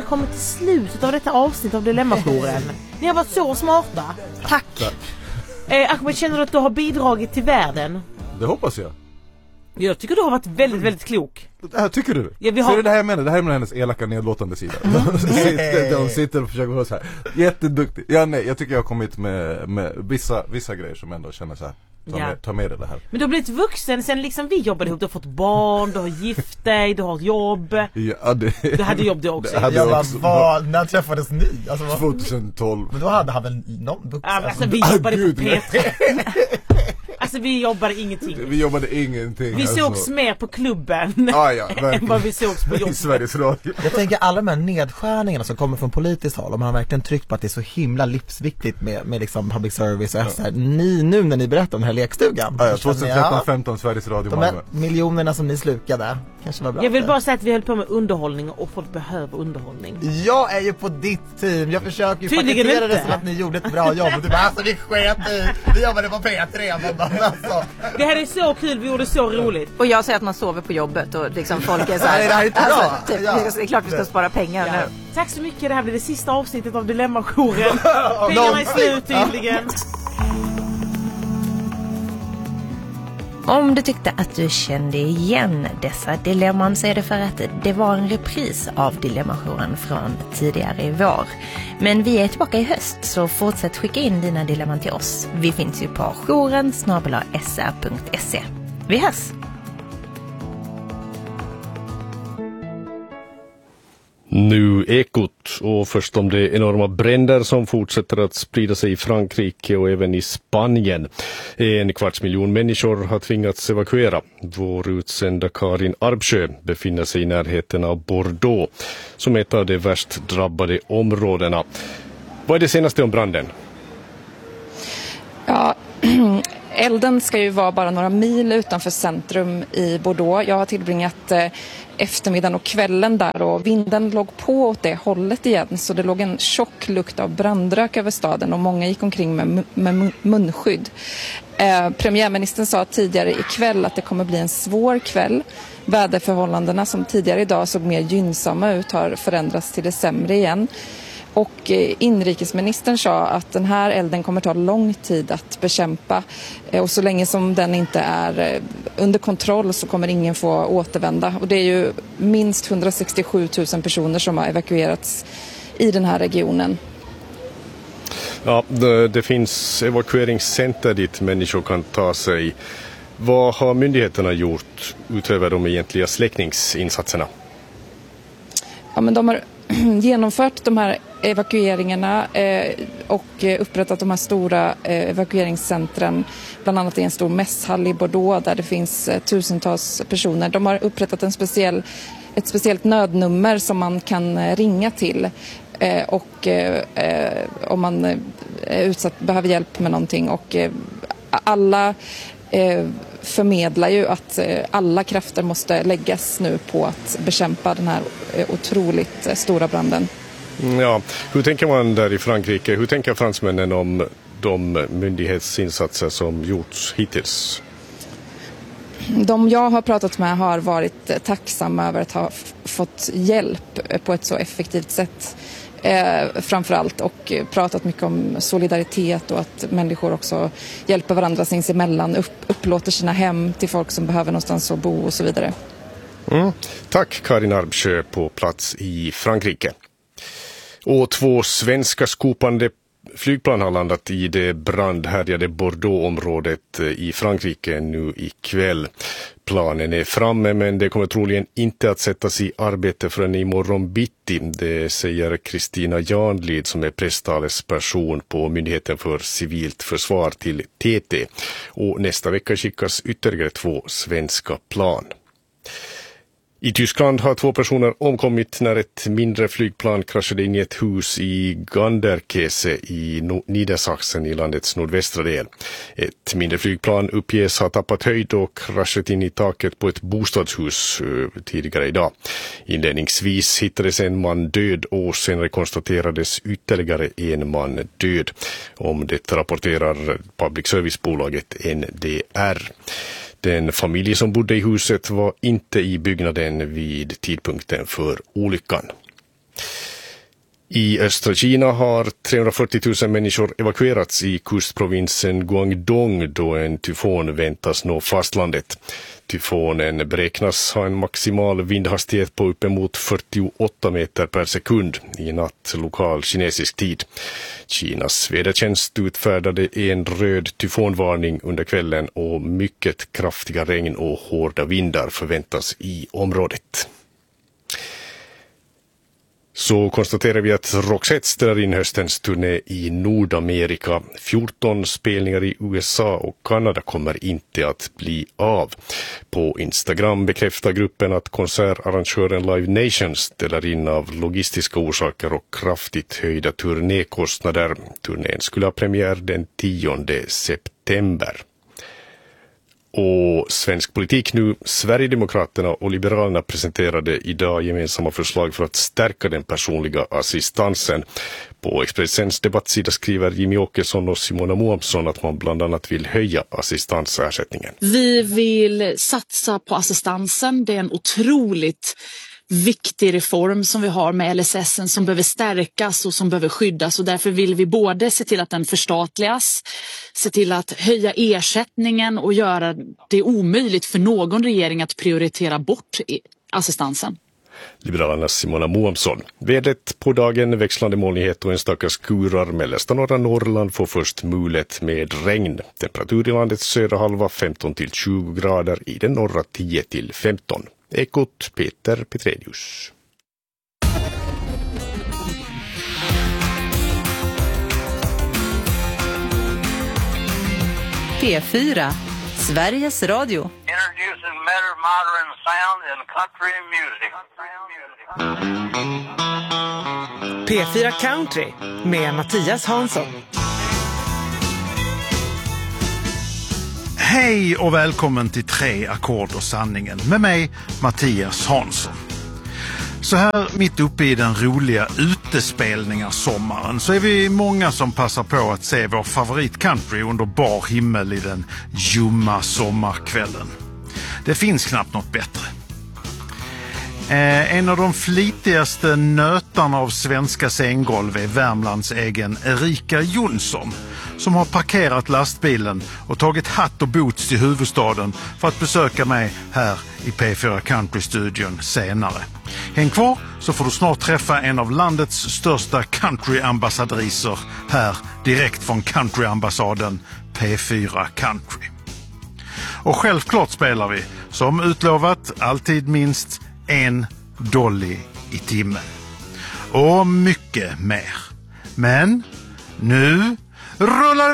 kommit till slutet av detta avsnitt av Dilemmajouren. Ni har varit så smarta. Tack. Ahmed, känner du att du har bidragit till världen? Det hoppas jag. Jag tycker du har varit väldigt, väldigt klok. Tycker du? Ja, Så det här jag menar, det här är med hennes elaka nedlåtande sida. De sitter och försöker vara så här jätteduktig. Ja, nej, jag tycker jag har kommit med vissa grejer som ändå känner så här. Ta med det här. Men du har blivit vuxen sen liksom vi jobbade ihop. Du har fått barn, du har gift dig, du har ett jobb. Ja, du hade jobb du också. När träffades ni? Alltså, 2012. Men då hade han väl någon vuxen? Alltså vi jobbade på P3. Alltså vi jobbade ingenting. Vi sågs mer på klubben än vad vi sågs på jobbet. I Sveriges Radio. Jag tänker alla de här nedskärningarna som kommer från politiskt håll, om man har verkligen tryckt på att det är så himla livsviktigt med liksom public service och så här. Nu när ni berättar om den här lekstugan. 2013-15 Sveriges Radio. De här miljonerna som ni slukade kanske var bra. Jag vill bara säga att vi höll på med underhållning och folk behöver underhållning. Jag är ju på ditt team. Jag försöker ju paketera det som att ni gjorde ett bra jobb. Och du bara, alltså vi sket i. Vi jobbade på P3. Alltså. Det här är så kul, vi gjorde så roligt. Och jag säger att man sover på jobbet och liksom folk är så här. Nej, det här är inte bra. Typ, det är klart vi ska spara pengar nu. Tack så mycket, det här blir det sista avsnittet av Dilemmajouren. Pengarna är slut tydligen. Om du tyckte att du kände igen dessa dilemman så är det för att det var en repris av Dilemmajouren från tidigare i vår. Men vi är tillbaka i höst, så fortsätt skicka in dina dilemman till oss. Vi finns ju på jouren@sr.se. Vi hörs! Nu Ekot, och först om de enorma bränder som fortsätter att sprida sig i Frankrike och även i Spanien. 250 000 människor har tvingats evakuera. Vår utsända Karin Arbsjö befinner sig i närheten av Bordeaux, som är ett av de värst drabbade områdena. Vad är det senaste om branden? Ja, elden ska ju vara bara några mil utanför centrum i Bordeaux. Jag har tillbringat eftermiddagen och kvällen där och vinden låg på åt det hållet igen, så det låg en tjock lukt av brandrök över staden och många gick omkring med munskydd. Premiärministern sa tidigare ikväll att det kommer bli en svår kväll. Väderförhållandena som tidigare idag såg mer gynnsamma ut har förändrats till det sämre igen. Och inrikesministern sa att den här elden kommer ta lång tid att bekämpa. Och så länge som den inte är under kontroll så kommer ingen få återvända. Och det är ju minst 167 000 personer som har evakuerats i den här regionen. Ja, det finns evakueringscenter dit människor kan ta sig. Vad har myndigheterna gjort utöver de egentliga släckningsinsatserna? Ja, men de har genomfört de här evakueringarna och upprättat de här stora evakueringscentren, bland annat i en stor mässhall i Bordeaux där det finns tusentals personer. De har upprättat ett speciellt nödnummer som man kan ringa till och om man är utsatt, behöver hjälp med någonting, och alla förmedlar ju att alla krafter måste läggas nu på att bekämpa den här otroligt stora branden. Ja, hur tänker man där i Frankrike? Hur tänker fransmännen om de myndighetsinsatser som gjorts hittills? De jag har pratat med har varit tacksamma över att ha fått hjälp på ett så effektivt sätt. Framförallt, och pratat mycket om solidaritet och att människor också hjälper varandra sinsemellan, upplåter sina hem till folk som behöver någonstans att bo och så vidare. Tack Karin Arbsjö på plats i Frankrike. Och 2 svenska skopande flygplan har landat i det brandhärjade Bordeaux-området i Frankrike nu ikväll. Planen är framme, men det kommer troligen inte att sättas i arbete förrän imorgon bitti. Det säger Kristina Janlid som är presstalesperson på Myndigheten för civilt försvar till TT. Och nästa vecka skickas ytterligare 2 svenska plan. I Tyskland har 2 personer omkommit när ett mindre flygplan kraschade in i ett hus i Ganderkese i Niedersachsen i landets nordvästra del. Ett mindre flygplan uppges ha tappat höjd och kraschat in i taket på ett bostadshus tidigare idag. Inledningsvis hittades en man död och senare konstaterades ytterligare en man död. Om det rapporterar public service-bolaget NDR. Den familj som bodde i huset var inte i byggnaden vid tidpunkten för olyckan. I östra Kina har 340 000 människor evakuerats i kustprovinsen Guangdong då en tyfon väntas nå fastlandet. Tyfonen beräknas ha en maximal vindhastighet på uppemot 48 meter per sekund i natt lokal kinesisk tid. Kinas vädertjänst utfärdade en röd tyfonvarning under kvällen och mycket kraftiga regn och hårda vindar förväntas i området. Så konstaterar vi att Roxette ställer in höstens turné i Nordamerika. 14 spelningar i USA och Kanada kommer inte att bli av. På Instagram bekräftar gruppen att konsertarrangören Live Nation ställer in av logistiska orsaker och kraftigt höjda turnékostnader. Turnén skulle ha premiär den 10 september. Och svensk politik nu. Sverigedemokraterna och Liberalerna presenterade idag gemensamma förslag för att stärka den personliga assistansen. På Expressens debattsida skriver Jimmy Åkesson och Simona Moamsson att man bland annat vill höja assistansersättningen. Vi vill satsa på assistansen. Det är en otroligt viktig reform som vi har med LSS som behöver stärkas och som behöver skyddas, och därför vill vi både se till att den förstatligas, se till att höja ersättningen och göra det omöjligt för någon regering att prioritera bort assistansen. Liberalernas Simona Moamsson. Vädret på dagen, växlande molnighet och enstaka skurar. Mellersta norra Norrland får först mulet med regn. Temperatur i landets södra halva 15-20 grader, i den norra 10-15. Ekot Peter Petredius. P4, Sveriges Radio. Introducing better modern sound in country music. P4 Country med Mattias Hansson. Hej och välkommen till 3 ackord och sanningen med mig, Mattias Hansson. Så här mitt uppe i den roliga utespelningarsommaren så är vi många som passar på att se vår favoritcountry under bar himmel i den ljumma sommarkvällen. Det finns knappt något bättre. En av de flitigaste nötarna av svenska sänggolv är Värmlands egen Erika Jonsson, som har parkerat lastbilen och tagit hatt och boots till huvudstaden för att besöka mig här i P4 Country-studion senare. Häng kvar så får du snart träffa en av landets största countryambassadriser här direkt från countryambassaden P4 Country. Och självklart spelar vi, som utlovat, alltid minst en dolly i timmen. Och mycket mer. Men nu rullar